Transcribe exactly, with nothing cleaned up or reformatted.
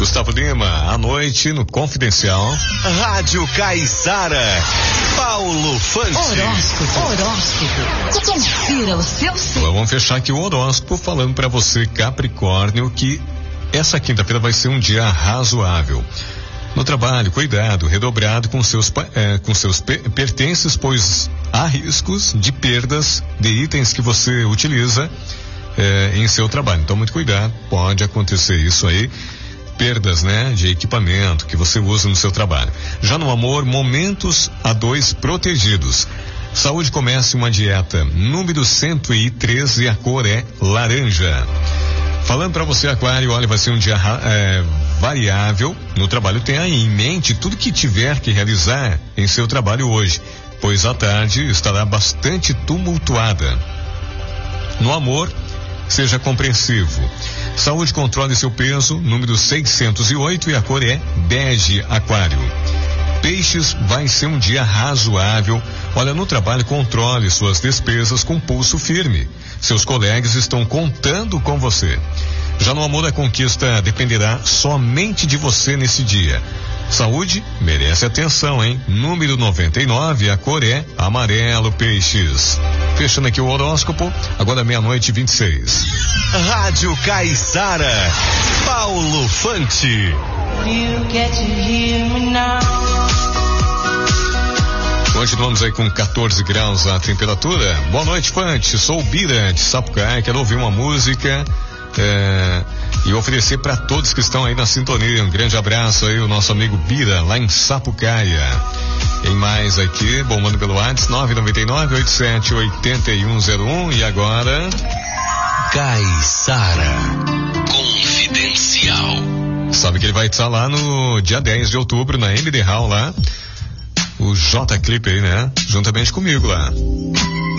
Gustavo Lima, à noite no Confidencial. Rádio Caiçara, Paulo Fante. Horóscopo, horóscopo. Confira o seu signo. Vamos fechar aqui o horóscopo falando para você, Capricórnio, que essa quinta-feira vai ser um dia razoável. No trabalho, cuidado redobrado com seus, eh, com seus pe- pertences, pois há riscos de perdas de itens que você utiliza eh, em seu trabalho. Então, muito cuidado, pode acontecer isso aí. Perdas, né, de equipamento que você usa no seu trabalho. Já no amor, momentos a dois protegidos. Saúde, comece uma dieta. Número cento e treze, a cor é laranja. Falando para você, Aquário, olha, vai ser um dia é, variável no trabalho. Tenha em mente tudo que tiver que realizar em seu trabalho hoje, pois a tarde estará bastante tumultuada. No amor, seja compreensivo. Saúde, controle seu peso, número seiscentos e oito, e a cor é bege, Aquário. Peixes, vai ser um dia razoável. Olha, no trabalho, controle suas despesas com pulso firme. Seus colegas estão contando com você. Já no amor, a conquista dependerá somente de você nesse dia. Saúde, merece atenção, hein? Número noventa e nove, a cor é amarelo, Peixes. Fechando aqui o horóscopo, agora meia-noite e vinte e seis. Rádio Caiçara, Paulo Fante. You get to hear me now. Continuamos aí com quatorze graus a temperatura. Boa noite, Fante. Sou o Bira de Sapucaia. Quero ouvir uma música é, e oferecer para todos que estão aí na sintonia. Um grande abraço aí, o nosso amigo Bira, lá em Sapucaia. Em mais aqui, bombando pelo WhatsApp, nove nove nove, oito sete oito um zero um. E agora, Caiçara Confidencial. Sabe que ele vai estar lá no dia dez de outubro, na M D Hall lá. O J Clip aí, né? Juntamente comigo lá.